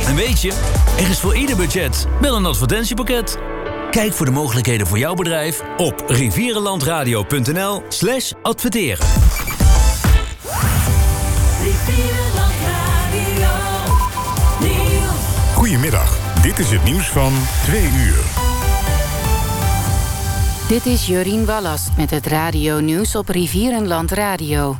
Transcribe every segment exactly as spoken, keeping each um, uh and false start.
En weet je, er is voor ieder budget wel een advertentiepakket. Kijk voor de mogelijkheden voor jouw bedrijf op rivierenlandradio.nl slash adverteren. Goedemiddag, dit is het nieuws van twee uur. Dit is Jorien Wallast met het radio-nieuws op Rivierenland Radio.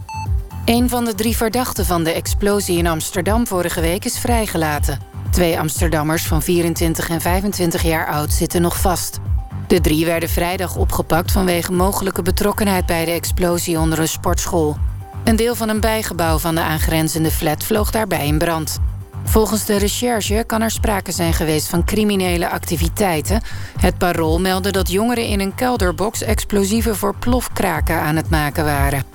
Een van de drie verdachten van de explosie in Amsterdam vorige week is vrijgelaten. Twee Amsterdammers van vierentwintig en vijfentwintig jaar oud zitten nog vast. De drie werden vrijdag opgepakt vanwege mogelijke betrokkenheid bij de explosie onder een sportschool. Een deel van een bijgebouw van de aangrenzende flat vloog daarbij in brand. Volgens de recherche kan er sprake zijn geweest van criminele activiteiten. Het Parool meldde dat jongeren in een kelderbox explosieven voor plofkraken aan het maken waren.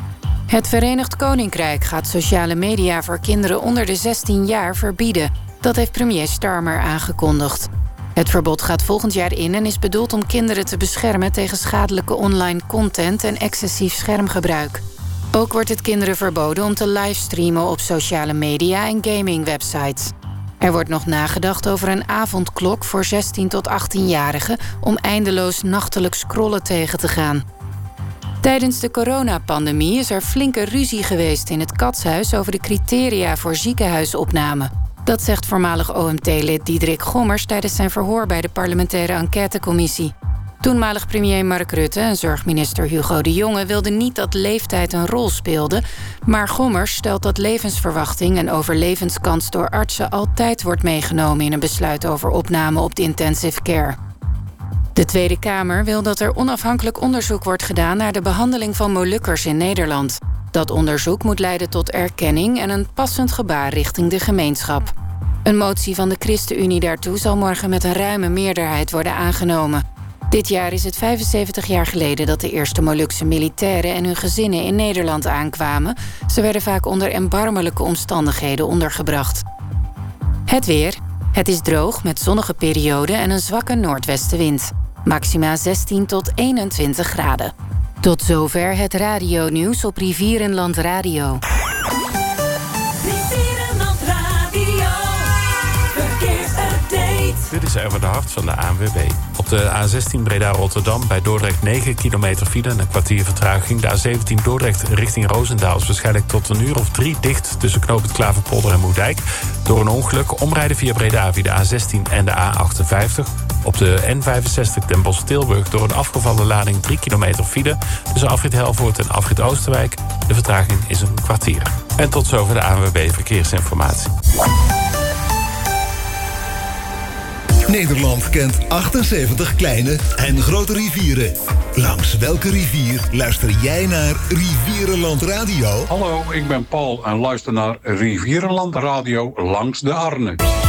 Het Verenigd Koninkrijk gaat sociale media voor kinderen onder de zestien jaar verbieden. Dat heeft premier Starmer aangekondigd. Het verbod gaat volgend jaar in en is bedoeld om kinderen te beschermen tegen schadelijke online content en excessief schermgebruik. Ook wordt het kinderen verboden om te livestreamen op sociale media en gamingwebsites. Er wordt nog nagedacht over een avondklok voor zestien tot achttien-jarigen om eindeloos nachtelijk scrollen tegen te gaan. Tijdens de coronapandemie is er flinke ruzie geweest in het Katshuis over de criteria voor ziekenhuisopname. Dat zegt voormalig O M T-lid Diederik Gommers tijdens zijn verhoor bij de parlementaire enquêtecommissie. Toenmalig premier Mark Rutte en zorgminister Hugo de Jonge wilden niet dat leeftijd een rol speelde, maar Gommers stelt dat levensverwachting en overlevenskans door artsen altijd wordt meegenomen in een besluit over opname op de intensive care. De Tweede Kamer wil dat er onafhankelijk onderzoek wordt gedaan naar de behandeling van Molukkers in Nederland. Dat onderzoek moet leiden tot erkenning en een passend gebaar richting de gemeenschap. Een motie van de ChristenUnie daartoe zal morgen met een ruime meerderheid worden aangenomen. Dit jaar is het vijfenzeventig jaar geleden dat de eerste Molukse militairen en hun gezinnen in Nederland aankwamen. Ze werden vaak onder erbarmelijke omstandigheden ondergebracht. Het weer. Het is droog met zonnige perioden en een zwakke noordwestenwind. Maxima zestien tot eenentwintig graden. Tot zover het radio-nieuws op Rivierenland Radio. Rivierenland Radio. Verkeersupdate. Dit is Erwin de Hart van de A N W B. Op de A zestien Breda-Rotterdam bij Dordrecht negen kilometer file en een kwartier vertraging. De A zeventien Dordrecht richting Roosendaal is waarschijnlijk tot een uur of drie dicht tussen knooppunt Klaverpolder en Moerdijk. Door een ongeluk omrijden via Breda via de A zestien en de A achtenvijftig. Op de N vijfenzestig Den Bosch-Tilburg door een afgevallen lading drie kilometer file tussen afrit Helvoort en afrit Oosterwijk. De vertraging is een kwartier. En tot zover de A N W B Verkeersinformatie. Nederland kent achtenzeventig kleine en grote rivieren. Langs welke rivier luister jij naar Rivierenland Radio? Hallo, ik ben Paul en luister naar Rivierenland Radio langs de Arne.